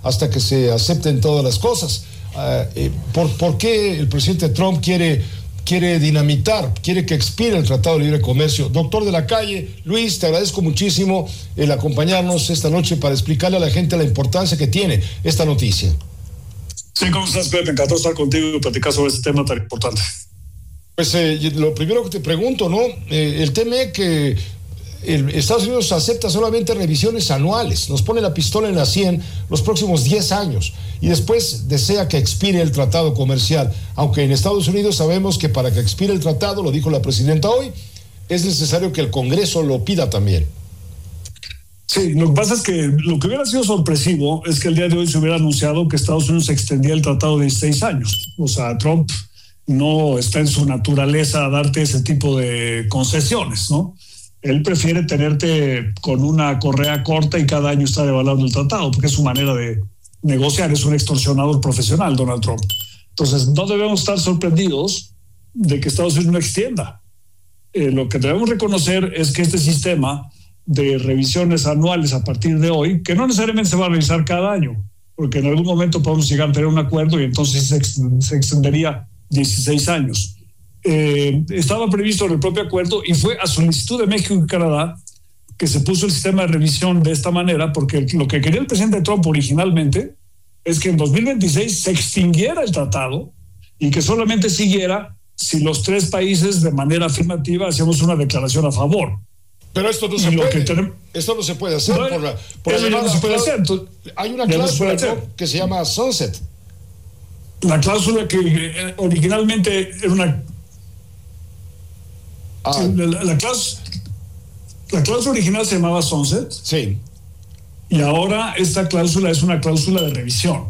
hasta que se acepten todas las cosas. ¿Por qué el presidente Trump quiere dinamitar, quiere que expire el Tratado de Libre Comercio? Doctor de la Calle, Luis, te agradezco muchísimo el acompañarnos esta noche para explicarle a la gente la importancia que tiene esta noticia. Sí, ¿cómo estás, Pepe? Encantado de estar contigo y platicar sobre este tema tan importante. Pues lo primero que te pregunto, ¿no? El TMEC que Estados Unidos acepta solamente revisiones anuales, nos pone la pistola en la 100 los próximos 10 años y después desea que expire el tratado comercial, aunque en Estados Unidos sabemos que para que expire el tratado, lo dijo la presidenta hoy, es necesario que el Congreso lo pida también. Sí, lo que pasa es que lo que hubiera sido sorpresivo es que el día de hoy se hubiera anunciado que Estados Unidos extendía el tratado de 16 años. O sea, Trump no está en su naturaleza darte ese tipo de concesiones, ¿no? Él prefiere tenerte con una correa corta y cada año estar evaluando el tratado, porque es su manera de negociar, es un extorsionador profesional, Donald Trump. Entonces, no debemos estar sorprendidos de que Estados Unidos no extienda. Lo que debemos reconocer es que este sistema de revisiones anuales a partir de hoy, que no necesariamente se va a revisar cada año, porque en algún momento podemos llegar a tener un acuerdo y entonces se extendería 16 años. Estaba previsto en el propio acuerdo y fue a solicitud de México y Canadá que se puso el sistema de revisión de esta manera, porque lo que quería el presidente Trump originalmente es que en 2026 se extinguiera el tratado y que solamente siguiera si los tres países de manera afirmativa hacíamos una declaración a favor. Pero esto no se puede. Esto no se puede hacer. Hay una cláusula que se llama Sunset. La cláusula que originalmente era una... La cláusula original se llamaba Sunset. Sí. Y ahora esta cláusula es una cláusula de revisión.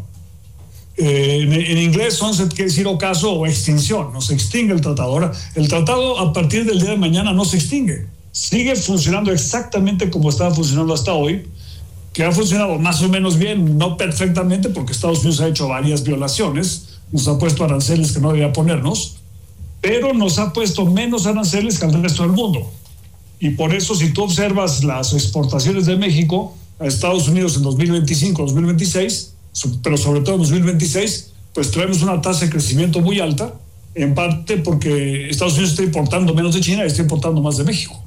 En inglés, Sunset quiere decir ocaso o extinción. No se extingue el tratado. Ahora, el tratado a partir del día de mañana no se extingue. Sigue funcionando exactamente como estaba funcionando hasta hoy, que ha funcionado más o menos bien, no perfectamente, porque Estados Unidos ha hecho varias violaciones, nos ha puesto aranceles que no debía ponernos, pero nos ha puesto menos aranceles que al resto del mundo. Y por eso, si tú observas las exportaciones de México a Estados Unidos en 2025, 2026, pero sobre todo en 2026, pues traemos una tasa de crecimiento muy alta, en parte porque Estados Unidos está importando menos de China y está importando más de México.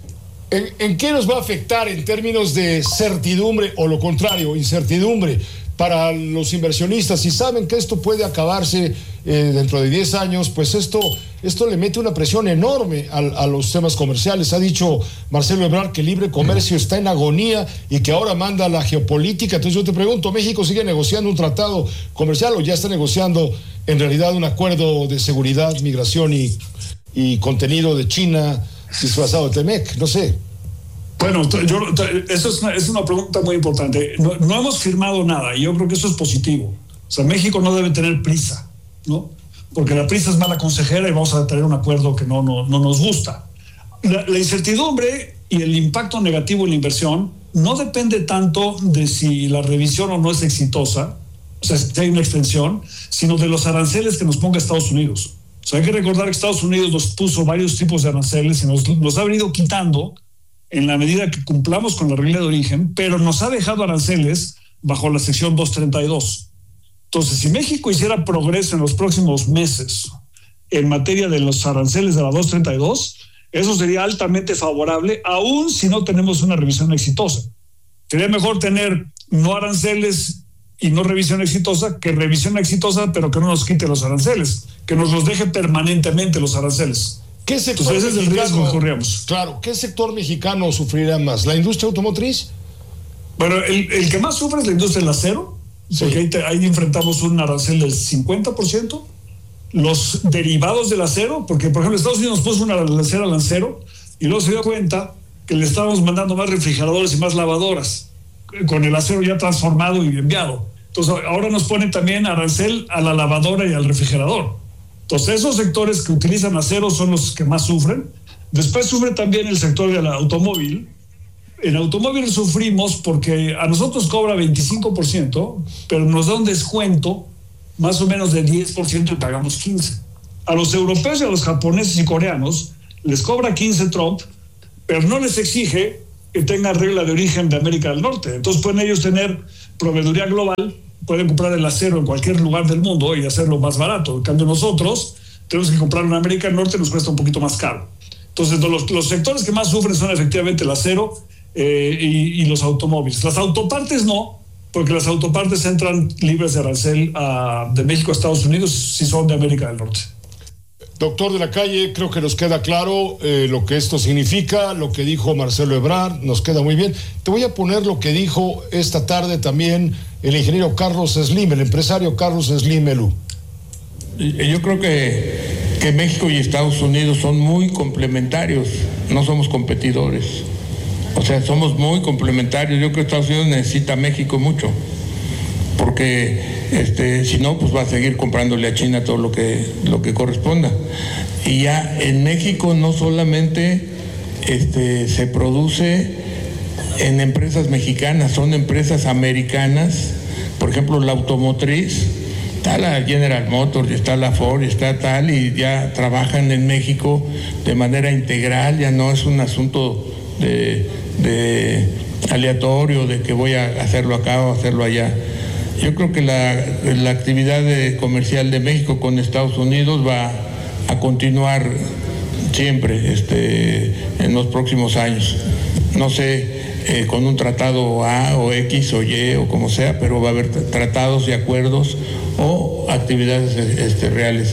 ¿En qué nos va a afectar en términos de certidumbre o lo contrario, incertidumbre para los inversionistas? Si saben que esto puede acabarse dentro de 10 años, pues esto le mete una presión enorme a los temas comerciales. Ha dicho Marcelo Ebrard que el libre comercio está en agonía y que ahora manda la geopolítica. Entonces yo te pregunto, ¿México sigue negociando un tratado comercial o ya está negociando en realidad un acuerdo de seguridad, migración y contenido de China disfrazado de TMEC? No sé. Bueno, eso es una pregunta muy importante. No hemos firmado nada y yo creo que eso es positivo. O sea, México no debe tener prisa, ¿no? Porque la prisa es mala consejera y vamos a tener un acuerdo que no nos gusta. La incertidumbre y el impacto negativo en la inversión no depende tanto de si la revisión o no es exitosa, o sea, si hay una extensión, sino de los aranceles que nos ponga Estados Unidos. O sea, hay que recordar que Estados Unidos nos puso varios tipos de aranceles y nos ha venido quitando en la medida que cumplamos con la regla de origen, pero nos ha dejado aranceles bajo la sección 232. Entonces, si México hiciera progreso en los próximos meses en materia de los aranceles de la 232, eso sería altamente favorable, aun si no tenemos una revisión exitosa. Sería mejor tener no aranceles y no revisión exitosa que revisión exitosa, pero que no nos quite los aranceles, que nos los deje permanentemente los aranceles. ¿Qué sector Entonces, ese es el riesgo que corríamos. Claro, ¿qué sector mexicano sufrirá más? ¿La industria automotriz? Bueno, el que más sufre es la industria del acero, sí, porque ahí enfrentamos un arancel del 50%. Los derivados del acero, porque por ejemplo Estados Unidos nos puso un arancel al acero y luego se dio cuenta que le estábamos mandando más refrigeradores y más lavadoras con el acero ya transformado y enviado. Entonces ahora nos ponen también arancel a la lavadora y al refrigerador. Entonces esos sectores que utilizan acero son los que más sufren. Después sufre también el sector del automóvil. En automóvil sufrimos porque a nosotros cobra 25%, pero nos da un descuento más o menos de 10% y pagamos 15%. A los europeos y a los japoneses y coreanos les cobra 15% Trump, pero no les exige que tengan regla de origen de América del Norte. Entonces pueden ellos tener proveeduría global, pueden comprar el acero en cualquier lugar del mundo y hacerlo más barato. En cambio nosotros tenemos que comprarlo en América del Norte, nos cuesta un poquito más caro. Entonces los sectores que más sufren son efectivamente el acero y los automóviles. Las autopartes no, porque las autopartes entran libres de arancel de México a Estados Unidos si son de América del Norte. Doctor de la Calle, creo que nos queda claro lo que esto significa, lo que dijo Marcelo Ebrard, nos queda muy bien. Te voy a poner lo que dijo esta tarde también el ingeniero Carlos Slim, el empresario Carlos Slim Melú. Yo creo que México y Estados Unidos son muy complementarios, no somos competidores. O sea, somos muy complementarios. Yo creo que Estados Unidos necesita a México mucho, porque si no, pues va a seguir comprándole a China todo lo que corresponda. Y ya en México no solamente se produce en empresas mexicanas, son empresas americanas. Por ejemplo, la automotriz, está la General Motors, está la Ford, está tal, y ya trabajan en México de manera integral, ya no es un asunto de aleatorio, de que voy a hacerlo acá o hacerlo allá. Yo creo que la actividad comercial de México con Estados Unidos va a continuar siempre en los próximos años. No sé, con un tratado A o X o Y o como sea, pero va a haber tratados y acuerdos o actividades reales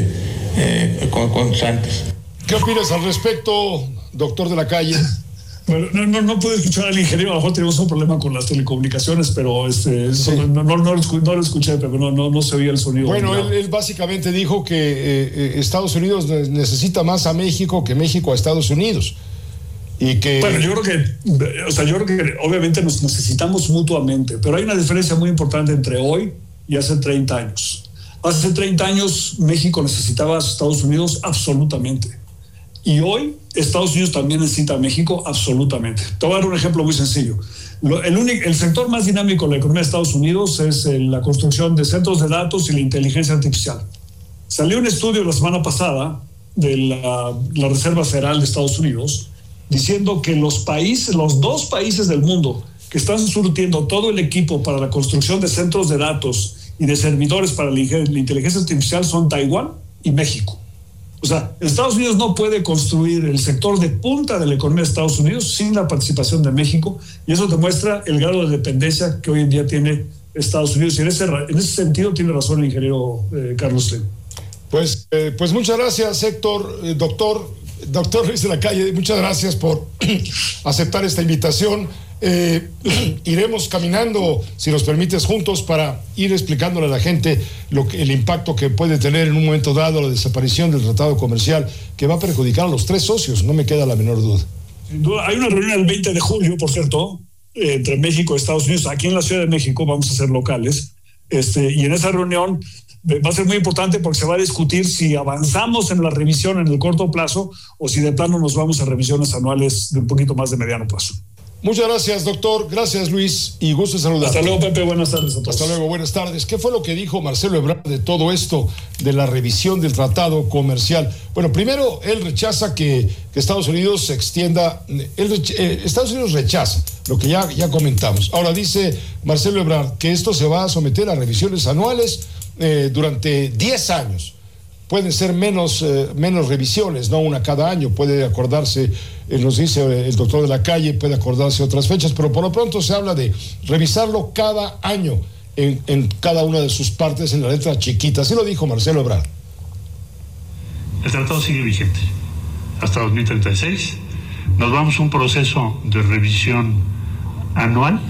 constantes. ¿Qué opinas al respecto, doctor de la Calle? Bueno, no pude escuchar al ingeniero, a lo mejor tenemos un problema con las telecomunicaciones, pero sí. no lo escuché, pero no se oía el sonido. Bueno, él básicamente dijo que Estados Unidos necesita más a México que México a Estados Unidos. Y que... Bueno, yo creo que obviamente nos necesitamos mutuamente, pero hay una diferencia muy importante entre hoy y hace 30 años. Hace 30 años México necesitaba a Estados Unidos absolutamente. Y hoy Estados Unidos también necesita a México absolutamente. Te voy a dar un ejemplo muy sencillo. El sector más dinámico de la economía de Estados Unidos es la construcción de centros de datos y la inteligencia artificial. Salió un estudio la semana pasada de la Reserva Federal de Estados Unidos diciendo que los dos países del mundo que están surtiendo todo el equipo para la construcción de centros de datos y de servidores para la inteligencia artificial son Taiwán y México. O sea, Estados Unidos no puede construir el sector de punta de la economía de Estados Unidos sin la participación de México, y eso demuestra el grado de dependencia que hoy en día tiene Estados Unidos, y en ese sentido tiene razón el ingeniero Carlos Slim. Pues muchas gracias, Héctor, doctor Luis de la Calle, muchas gracias por aceptar esta invitación. Iremos caminando, si nos permites, juntos para ir explicándole a la gente el impacto que puede tener en un momento dado la desaparición del tratado comercial, que va a perjudicar a los tres socios, no me queda la menor duda. Sin duda, hay una reunión el 20 de julio, por cierto, entre México y Estados Unidos, aquí en la Ciudad de México, vamos a ser locales, y en esa reunión va a ser muy importante porque se va a discutir si avanzamos en la revisión en el corto plazo o si de plano nos vamos a revisiones anuales de un poquito más de mediano plazo. Muchas gracias, doctor. Gracias, Luis. Y gusto en saludarte. Hasta luego, Pepe. Buenas tardes a todos. Hasta luego, buenas tardes. ¿Qué fue lo que dijo Marcelo Ebrard de todo esto, de la revisión del tratado comercial? Bueno, primero, él rechaza que Estados Unidos se extienda. Estados Unidos rechaza lo que ya comentamos. Ahora dice Marcelo Ebrard que esto se va a someter a revisiones anuales durante 10 años. Pueden ser menos revisiones, no una cada año, puede acordarse, nos dice el doctor de la Calle, puede acordarse otras fechas, pero por lo pronto se habla de revisarlo cada año en cada una de sus partes, en la letra chiquita. Así lo dijo Marcelo Ebrard. El tratado sigue vigente hasta 2036. Nos vamos a un proceso de revisión anual.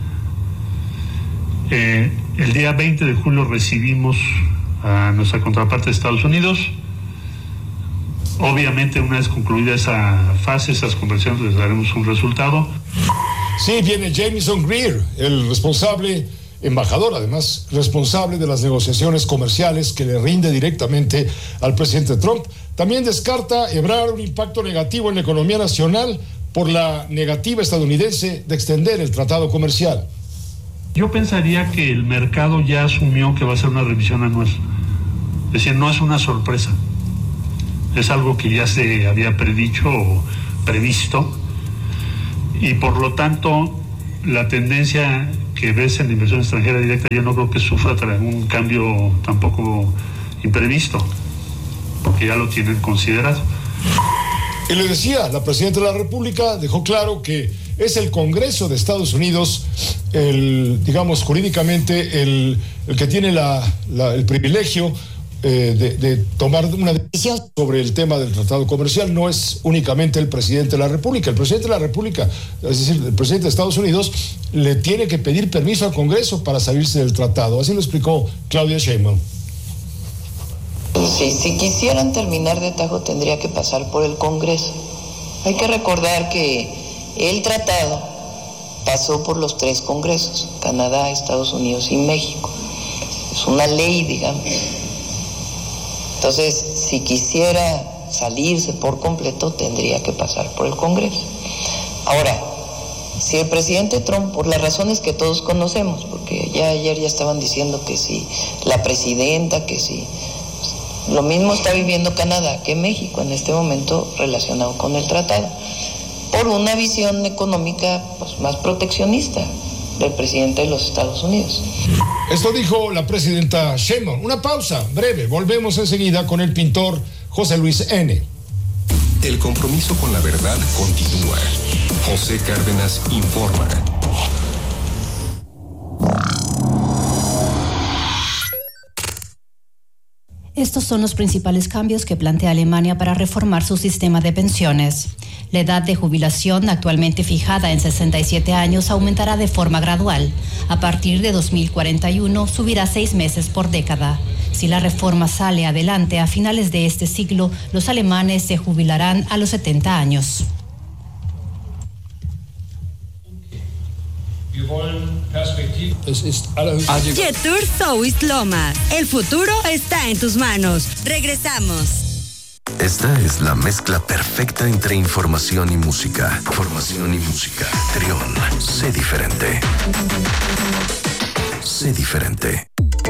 El día 20 de julio recibimos a nuestra contraparte de Estados Unidos. Obviamente, una vez concluida esa fase, esas conversaciones, les daremos un resultado. Sí, viene Jamieson Greer, el responsable, embajador además, responsable de las negociaciones comerciales que le rinde directamente al presidente Trump. También descarta Ebrard un impacto negativo en la economía nacional por la negativa estadounidense de extender el tratado comercial. Yo pensaría que el mercado ya asumió que va a ser una revisión anual. Es decir, no es una sorpresa. Es algo que ya se había predicho o previsto. y por lo tanto la tendencia que ves en la inversión extranjera directa yo no creo que sufra un cambio tampoco imprevisto, porque ya lo tienen considerado. Y le decía, la presidenta de la República dejó claro que es el Congreso de Estados Unidos, digamos, jurídicamente, el que tiene el privilegio de tomar una decisión sobre el tema del tratado comercial. No es únicamente el presidente de la República. El presidente de la República, es decir, el presidente de Estados Unidos, le tiene que pedir permiso al Congreso para salirse del tratado. Así lo explicó Claudia Sheinbaum. Sí, si quisieran terminar de tajo tendría que pasar por el Congreso. Hay que recordar que el tratado pasó por los 3 congresos, Canadá, Estados Unidos y México. Es una ley, digamos. Entonces, si quisiera salirse por completo, tendría que pasar por el Congreso. Ahora, si el presidente Trump, por las razones que todos conocemos, porque ayer ya estaban diciendo que si la presidenta, que si... Lo mismo está viviendo Canadá que México en este momento relacionado con el tratado, por una visión económica pues, más proteccionista del presidente de los Estados Unidos. Esto dijo la presidenta Sheinbaum. Una pausa breve, volvemos enseguida con el pintor José Luis N. El compromiso con la verdad continúa. José Cárdenas informa. Estos son los principales cambios que plantea Alemania para reformar su sistema de pensiones. La edad de jubilación, actualmente fijada en 67 años, aumentará de forma gradual. A partir de 2041, subirá 6 meses por década. Si la reforma sale adelante, a finales de este siglo, los alemanes se jubilarán a los 70 años. Jetour South Lomas. El futuro está en tus manos. Regresamos. Esta es la mezcla perfecta entre información y música. Formación y música. Trión. Sé diferente. Sé diferente.